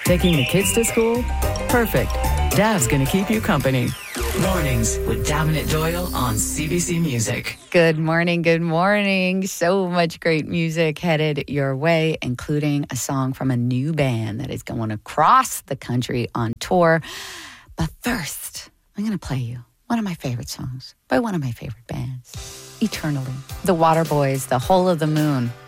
Taking the kids to school? Perfect. Dav's gonna keep you company. Mornings with Davenant Doyle on CBC Music. Good morning, good morning. So much great music headed your way, including a song from a new band that is going across the country on tour. But first, I'm going to play you one of my favorite songs by one of my favorite bands, Eternally. The Waterboys, The Hole of the Moon.